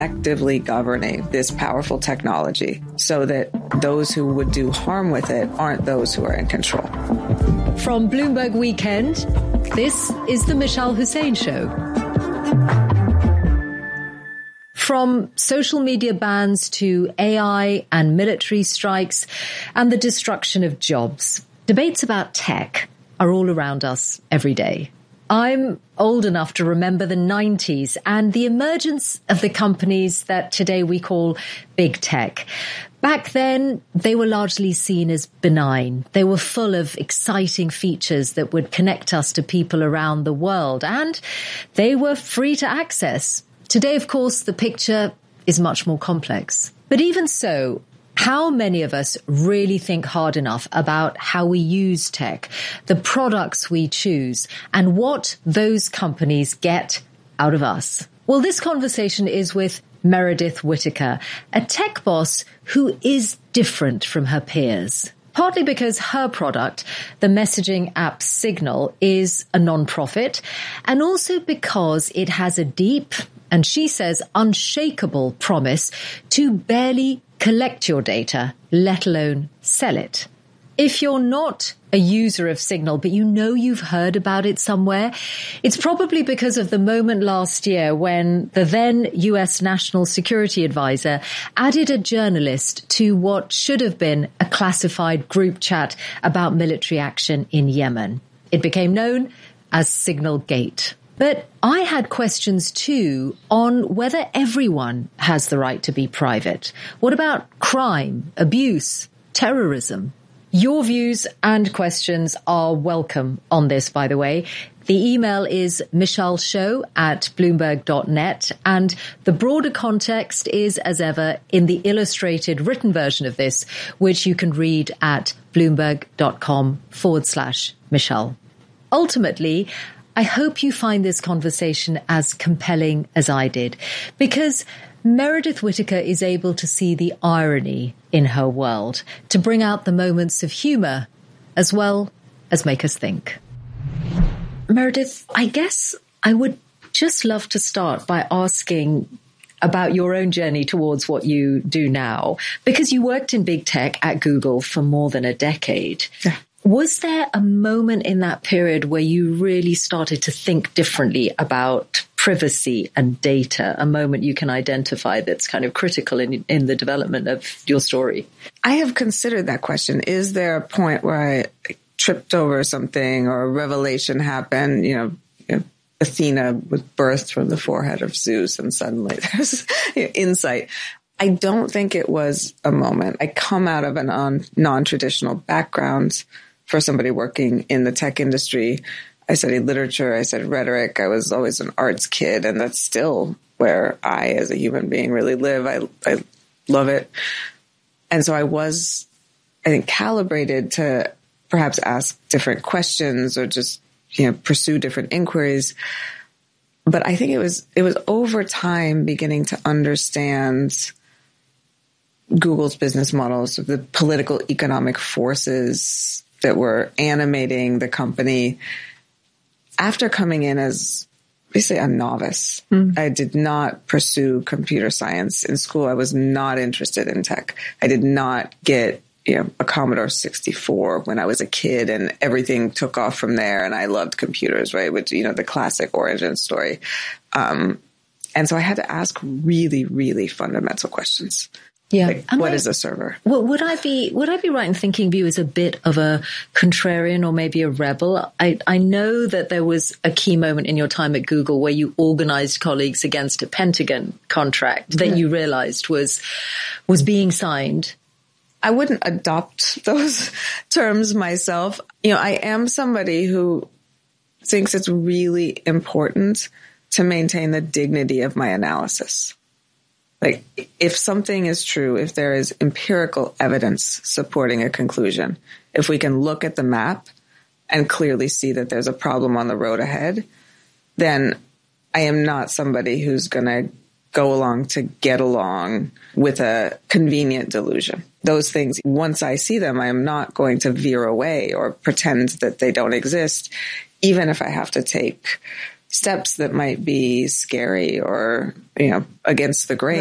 actively governing this powerful technology so that those who would do harm with it aren't those who are in control. From Bloomberg Weekend, this is the Mishal Hussain Show. From social media bans to AI and military strikes and the destruction of jobs, debates about tech are all around us every day. I'm old enough to remember the 90s and the emergence of the companies that today we call big tech. Back then, they were largely seen as benign. They were full of exciting features that would connect us to people around the world, and they were free to access. Today, of course, the picture is much more complex. But even so, how many of us really think hard enough about how we use tech, the products we choose, and what those companies get out of us? Well, this conversation is with Meredith Whittaker, a tech boss who is different from her peers. Partly because her product, the messaging app Signal, is a non-profit, and also because it has a deep, and she says unshakable promise to barely collect your data, let alone sell it. If you're not a user of Signal, but you know you've heard about it somewhere, it's probably because of the moment last year when the then US National Security Advisor added a journalist to what should have been a classified group chat about military action in Yemen. It became known as Signal Gate. But I had questions too on whether everyone has the right to be private. What about crime, abuse, terrorism? Your views and questions are welcome on this, by the way. The email is mishalshow@bloomberg.net, and the broader context is, as ever, in the illustrated written version of this, which you can read at bloomberg.com/Mishal. Ultimately, I hope you find this conversation as compelling as I did, because Meredith Whittaker is able to see the irony in her world, to bring out the moments of humour as well as make us think. Meredith, I guess I would just love to start by asking about your own journey towards what you do now, because you worked in big tech at Google for more than a decade. Yeah. Was there a moment in that period where you really started to think differently about privacy and data, a moment you can identify that's kind of critical in the development of your story? I have considered that question. Is there a point where I tripped over something or a revelation happened? Athena was birthed from the forehead of Zeus and suddenly there's insight. I don't think it was a moment. I come out of a non-traditional background for somebody working in the tech industry. I studied literature, I studied rhetoric. I was always an arts kid, and that's still where I, as a human being, really live. I love it. And so I was, I think, calibrated to perhaps ask different questions or just, pursue different inquiries. But I think it was over time beginning to understand Google's business models, the political economic forces that were animating the company. After coming in as basically a novice, I did not pursue computer science in school. I was not interested in tech. I did not get a Commodore 64 when I was a kid, and everything took off from there. And I loved computers, right? Which, the classic origin story. And so I had to ask really, really fundamental questions. Yeah. Like, what is a server? Well, would I be right in thinking of you as a bit of a contrarian or maybe a rebel? I know that there was a key moment in your time at Google where you organized colleagues against a Pentagon contract that you realized was being signed. I wouldn't adopt those terms myself. I am somebody who thinks it's really important to maintain the dignity of my analysis. Like, if something is true, if there is empirical evidence supporting a conclusion, if we can look at the map and clearly see that there's a problem on the road ahead, then I am not somebody who's going to go along to get along with a convenient delusion. Those things, once I see them, I am not going to veer away or pretend that they don't exist, even if I have to take steps that might be scary or, against the grain.